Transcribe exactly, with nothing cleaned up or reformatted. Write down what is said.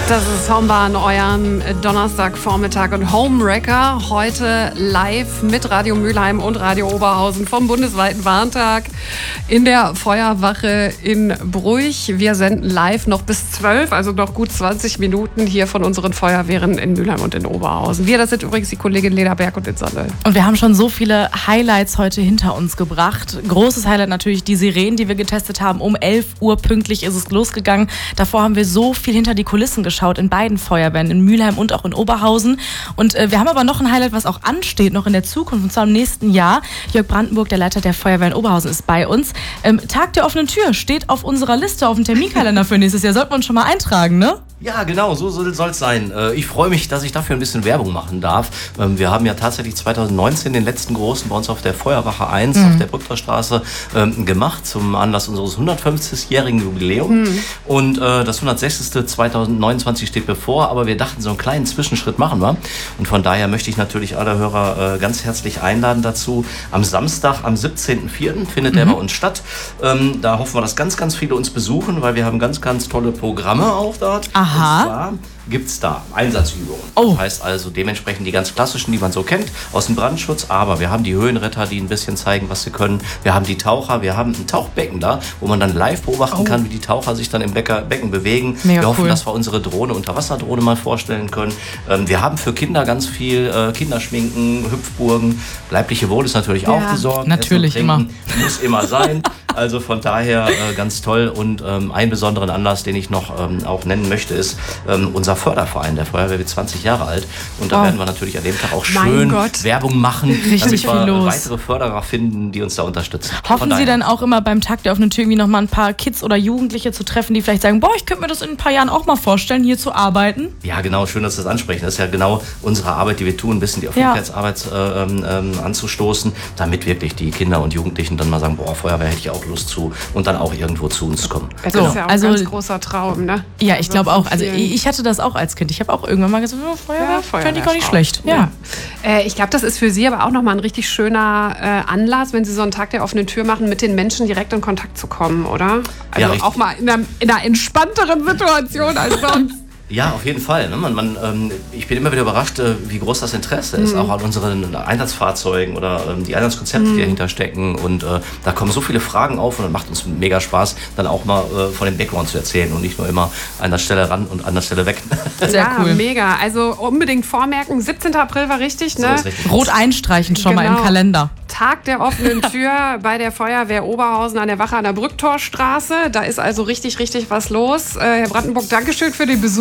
Das ist Homebahn, euren Donnerstagvormittag und Homewrecker. Heute live mit Radio Mülheim und Radio Oberhausen vom bundesweiten Warntag in der Feuerwache in Bruch. Wir senden live noch bis zwölf, also noch gut zwanzig Minuten hier von unseren Feuerwehren in Mülheim und in Oberhausen. Wir, das sind übrigens die Kollegin Lena Berg und Itzerle. Und wir haben schon so viele Highlights heute hinter uns gebracht. Großes Highlight natürlich die Sirenen, die wir getestet haben. Um elf Uhr pünktlich ist es losgegangen. Davor haben wir so viel hinter die Kulissen geschaut. In beiden Feuerwehren, in Mülheim und auch in Oberhausen. Und äh, wir haben aber noch ein Highlight, was auch ansteht, noch in der Zukunft, und zwar im nächsten Jahr. Jörg Brandenburg, der Leiter der Feuerwehr in Oberhausen, ist bei uns. Ähm, Tag der offenen Tür steht auf unserer Liste, auf dem Terminkalender für nächstes Jahr. Sollten wir uns schon mal eintragen, ne? Ja, genau, so soll es sein. Ich freue mich, dass ich dafür ein bisschen Werbung machen darf. Wir haben ja tatsächlich zwanzig neunzehn den letzten großen bei uns auf der Feuerwache eins mhm. auf der Brückter Straße ähm, gemacht, zum Anlass unseres hundertfünfzigjährigen Jubiläums. Mhm. Und äh, das hundertsechzigste zwanzig neunundzwanzig steht bevor, aber wir dachten, so einen kleinen Zwischenschritt machen wir. Und von daher möchte ich natürlich alle Hörer äh, ganz herzlich einladen dazu. Am Samstag, am siebzehnten vierten findet mhm. der bei uns statt. Ähm, da hoffen wir, dass ganz, ganz viele uns besuchen, weil wir haben ganz, ganz tolle Programme auch dort. Aha. Und zwar gibt es da Einsatzübungen. Oh. Das heißt also dementsprechend die ganz klassischen, die man so kennt aus dem Brandschutz. Aber wir haben die Höhenretter, die ein bisschen zeigen, was sie können. Wir haben die Taucher, wir haben ein Tauchbecken da, wo man dann live beobachten oh. kann, wie die Taucher sich dann im Becken bewegen. Mega wir hoffen, cool. dass wir unsere Drohne, Unterwasserdrohne mal vorstellen können. Ähm, wir haben für Kinder ganz viel äh, Kinderschminken, Hüpfburgen. Leibliche Wohl ist natürlich ja. auch gesorgt. Natürlich immer. Muss immer sein. Also von daher äh, ganz toll. Und ähm, einen besonderen Anlass, den ich noch ähm, auch nennen möchte, ist ähm, unser Förderverein. Der Feuerwehr wird zwanzig Jahre alt. Und da oh. werden wir natürlich an dem Tag auch schön Werbung machen, Richtig damit wir los. weitere Förderer finden, die uns da unterstützen. Hoffen Sie dann auch immer beim Tag der offenen Tür irgendwie noch mal ein paar Kids oder Jugendliche zu treffen, die vielleicht sagen, boah, ich könnte mir das in ein paar Jahren auch mal vorstellen, hier zu arbeiten? Ja, genau. Schön, dass Sie das ansprechen. Das ist ja genau unsere Arbeit, die wir tun, ein bisschen die Öffentlichkeitsarbeit ja. ähm, ähm, anzustoßen, damit wirklich die Kinder und Jugendlichen dann mal sagen, boah, Feuerwehr hätte ich auch Lust zu. Und dann auch irgendwo zu uns kommen. Das so, ist ja auch also, ein ganz großer Traum, ne? Ja, ich glaube auch. Also ich hatte das auch als Kind. Ich habe auch irgendwann mal gesagt, oh, Feuerwehr, ja, Feuerwehr fände ich gar nicht schlecht. Ja. Ja. Äh, ich glaube, das ist für Sie aber auch nochmal ein richtig schöner äh, Anlass, wenn Sie so einen Tag der offenen Tür machen, mit den Menschen direkt in Kontakt zu kommen, oder? Also ja, auch mal in einer, in einer entspannteren Situation als sonst. Ja, auf jeden Fall. Ne? Man, man, ähm, ich bin immer wieder überrascht, äh, wie groß das Interesse mhm. ist, auch an unseren Einsatzfahrzeugen oder ähm, die Einsatzkonzepte, mhm. die dahinter stecken. Und äh, da kommen so viele Fragen auf und dann macht uns mega Spaß, dann auch mal äh, von dem Background zu erzählen und nicht nur immer an der Stelle ran und an der Stelle weg. Sehr ja, cool. Mega. Also unbedingt vormerken, siebzehnten April war richtig, ne? So richtig. Rot einstreichen schon genau. mal im Kalender. Tag der offenen Tür bei der Feuerwehr Oberhausen an der Wache an der Brücktorstraße. Da ist also richtig, richtig was los. Äh, Herr Brandenburg, Dankeschön für den Besuch.